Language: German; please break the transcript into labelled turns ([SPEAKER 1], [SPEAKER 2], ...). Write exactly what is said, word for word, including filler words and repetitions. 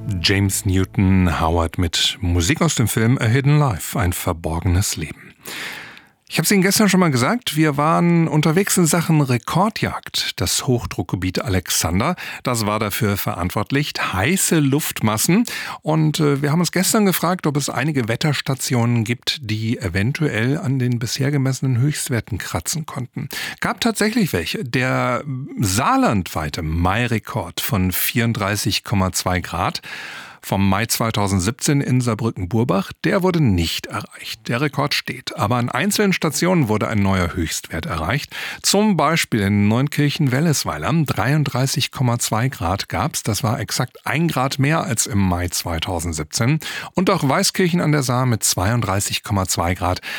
[SPEAKER 1] James Newton Howard mit Musik aus dem Film A Hidden Life, ein verborgenes Leben. Ich habe es Ihnen gestern schon mal gesagt, wir waren unterwegs in Sachen Rekordjagd. Das Hochdruckgebiet Alexander, das war dafür verantwortlich. Heiße Luftmassen. Und äh, wir haben uns gestern gefragt, ob es einige Wetterstationen gibt, die eventuell an den bisher gemessenen Höchstwerten kratzen konnten. Gab tatsächlich welche. Der saarlandweite Mai-Rekord von vierunddreißig Komma zwei Grad vom Mai zweitausendsiebzehn in Saarbrücken-Burbach, der wurde nicht erreicht. Der Rekord steht. Aber an einzelnen Stationen wurde ein neuer Höchstwert erreicht. Zum Beispiel in Neunkirchen-Wellesweiler. dreiunddreißig Komma zwei Grad gab's. Das war exakt ein Grad mehr als im Mai zweitausendsiebzehn. Und auch Weißkirchen an der Saar mit zweiunddreißig Komma zwei Grad.